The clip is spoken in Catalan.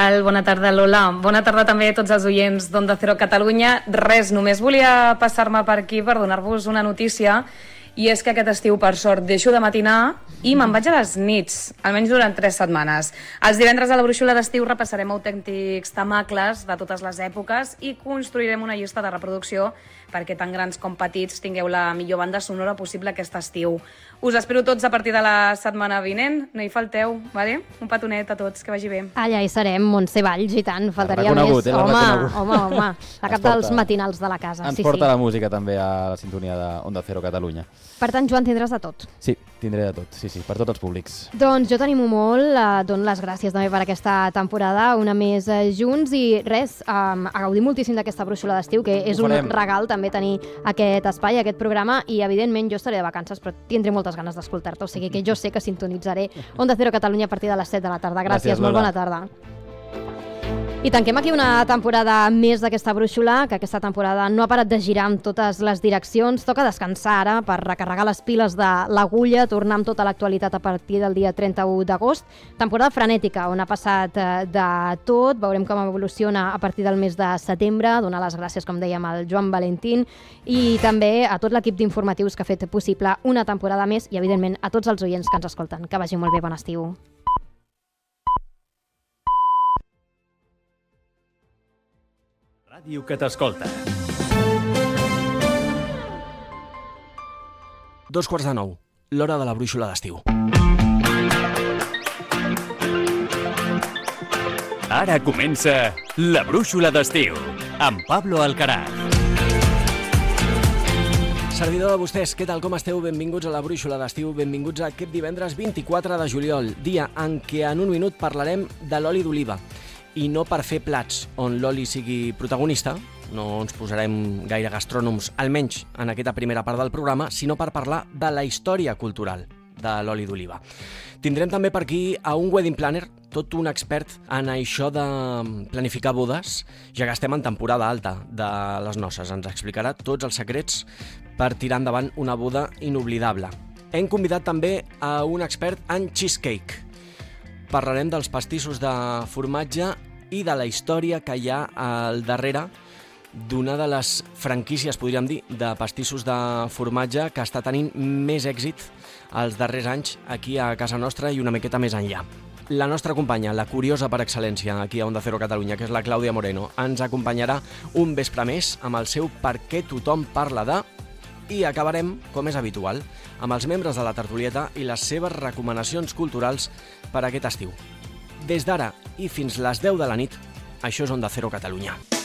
tal? Bona tarda, Lola. Bona tarda també a tots els oients d'Onda Cero Catalunya. Res, només volia passar-me per aquí per donar-vos una notícia, i és que aquest estiu, per sort, deixo de matinar i me'n vaig a les nits, almenys durant 3 setmanes. Els divendres a la brúixola d'estiu repassarem autèntics temacles de totes les èpoques i construirem una llista de reproducció perquè tant grans com petits tingueu la millor banda sonora possible aquest estiu. Us espero tots a partir de la setmana vinent, no hi falteu, vale? Un petonet a tots, que vagi bé. Allà hi serem, Montse Valls, i tant, faltaria més. Home, la cap dels matinals de la casa. Ens porta la música també a la sintonia d'Onda Cero Catalunya. Per tant, Joan, tindràs de tot. Sí, tindré de tot, sí, per tots els públics. Doncs jo t'animo molt, dono les gràcies també per aquesta temporada, una més junts, i res, a gaudir moltíssim d'aquesta brúixola d'estiu, que és un regal també tenir aquest espai, aquest programa, i evidentment jo estaré de vacances, però tindré moltes ganes d'escoltar-te, o sigui que jo sé que sintonitzaré Onda Cero Catalunya a partir de les 7 de la tarda. Gràcies, molt bona tarda. I tanquem aquí una temporada més d'aquesta brúixola, que aquesta temporada no ha parat de girar en totes les direccions. Toca descansar ara per recarregar les piles de l'agulla, tornar amb tota l'actualitat a partir del dia 31 d'agost. Temporada frenètica, on ha passat de tot. Veurem com evoluciona a partir del mes de setembre. Donar les gràcies, com dèiem, al Joan Valentín i també a tot l'equip d'informatius que ha fet possible una temporada més i, evidentment, a tots els oients que ens escolten. Que vagi molt bé, bon estiu. Ràdio que t'escolta. 8:45, l'hora de la brúixola d'estiu. Ara comença la brúixola d'estiu, amb Pablo Alcaraz. Servidor de vostès, què tal, com esteu? Benvinguts a la brúixola d'estiu, benvinguts a aquest divendres 24 de juliol, dia en què en un minut parlarem de l'oli d'oliva. I no per fer plats on l'oli sigui protagonista, no ens posarem gaire gastrònoms, almenys en aquesta primera part del programa, sinó per parlar de la història cultural de l'oli d'oliva. Tindrem també per aquí a un wedding planner, tot un expert en això de planificar bodes, ja que estem en temporada alta de les noces. Ens explicarà tots els secrets per tirar endavant una boda inoblidable. Hem convidat també a un expert en cheesecake. Parlarem dels pastissos de formatge i de la història que hi ha al darrere d'una de les franquícies, podríem dir, de pastissos de formatge que està tenint més èxit els darrers anys aquí a casa nostra i una miqueta més enllà. La nostra companya, la curiosa per excel·lència aquí a Onda Cero Catalunya, que és la Clàudia Moreno, ens acompanyarà un vespre més amb el seu Per què tothom parla de... I acabarem, com és habitual, amb els membres de la tertulieta i les seves recomanacions culturals per a aquest estiu. Des d'ara i fins les 10 de la nit, això és Onda Cero Catalunya.